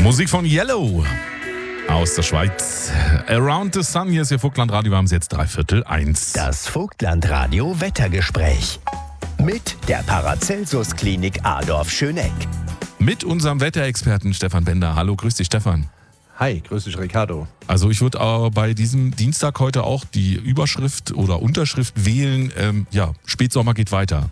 Musik von Yellow aus der Schweiz. Around the Sun, hier ist Ihr Vogtlandradio, wir haben es jetzt 1:15. Das Vogtlandradio Wettergespräch mit der Paracelsus-Klinik Adorf Schöneck. Mit unserem Wetterexperten Stefan Bender. Hallo, grüß dich Stefan. Hi, grüß dich Ricardo. Also ich würde bei diesem Dienstag heute auch die Überschrift oder Unterschrift wählen, Spätsommer geht weiter.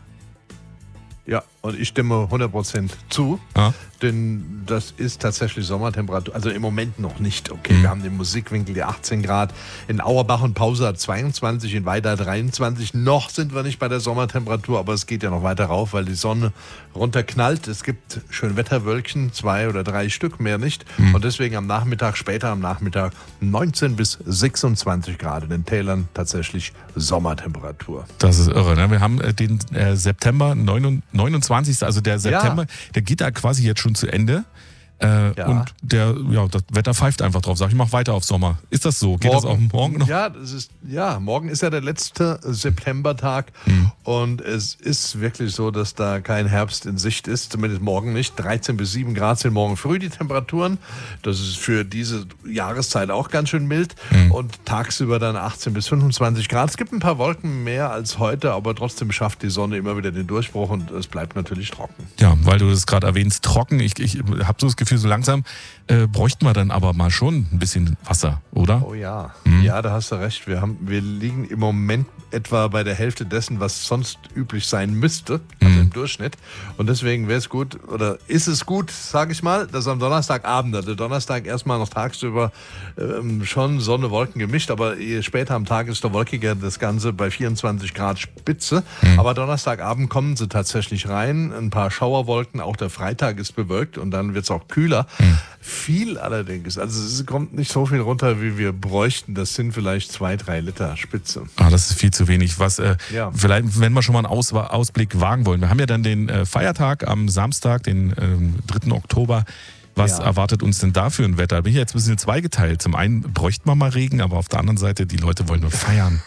Ja, und ich stimme 100% zu, denn das ist tatsächlich Sommertemperatur, also im Moment noch nicht. Okay, wir haben den Musikwinkel die 18 Grad, in Auerbach und Pause hat 22, in Weida 23. Noch sind wir nicht bei der Sommertemperatur, aber es geht ja noch weiter rauf, weil die Sonne runterknallt. Es gibt Schönwetterwölkchen, 2 oder 3 Stück, mehr nicht. Und deswegen später am Nachmittag 19 bis 26 Grad, in den Tälern tatsächlich Sommertemperatur. Das ist irre, ne? Wir haben den September 29. Also der September, der geht da quasi jetzt schon zu Ende. Und das Wetter pfeift einfach drauf. Sag ich, mach weiter auf Sommer. Ist das so? Geht das auch morgen noch? Ja, morgen ist ja der letzte Septembertag und es ist wirklich so, dass da kein Herbst in Sicht ist, zumindest morgen nicht. 13 bis 7 Grad sind morgen früh die Temperaturen. Das ist für diese Jahreszeit auch ganz schön mild und tagsüber dann 18 bis 25 Grad. Es gibt ein paar Wolken mehr als heute, aber trotzdem schafft die Sonne immer wieder den Durchbruch und es bleibt natürlich trocken. Ja, weil du das gerade erwähnst, trocken. Ich habe so das Gefühl, so langsam bräuchten wir dann aber mal schon ein bisschen Wasser, oder? Oh ja, ja, da hast du recht. Wir liegen im Moment etwa bei der Hälfte dessen, was sonst üblich sein müsste, also im Durchschnitt. Und deswegen wäre es gut, oder ist es gut, sage ich mal, dass am Donnerstagabend, also Donnerstag erstmal noch tagsüber schon Sonne, Wolken gemischt, aber später am Tag ist der wolkiger, das Ganze bei 24 Grad Spitze. Aber Donnerstagabend kommen sie tatsächlich rein, ein paar Schauerwolken, auch der Freitag ist bewölkt und dann wird es auch kühler. Viel allerdings, also es kommt nicht so viel runter, wie wir bräuchten. Das sind vielleicht 2-3 Liter Spitze. Das ist viel zu wenig. Vielleicht, wenn wir schon mal einen Ausblick wagen wollen. Wir haben ja dann den Feiertag am Samstag, den 3. Oktober. Was erwartet uns denn da für ein Wetter? Bin ich jetzt ein bisschen zweigeteilt. Zum einen bräuchten wir mal Regen, aber auf der anderen Seite, die Leute wollen nur feiern.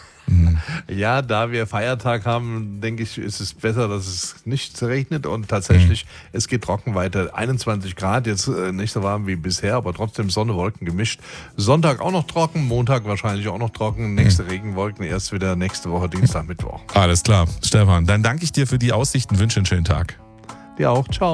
Ja, da wir Feiertag haben, denke ich, ist es besser, dass es nicht regnet und tatsächlich, es geht trocken weiter. 21 Grad, jetzt nicht so warm wie bisher, aber trotzdem Sonne, Wolken gemischt. Sonntag auch noch trocken, Montag wahrscheinlich auch noch trocken, nächste Regenwolken erst wieder nächste Woche, Dienstag, Mittwoch. Alles klar, Stefan, dann danke ich dir für die Aussichten, wünsche einen schönen Tag. Dir auch, ciao.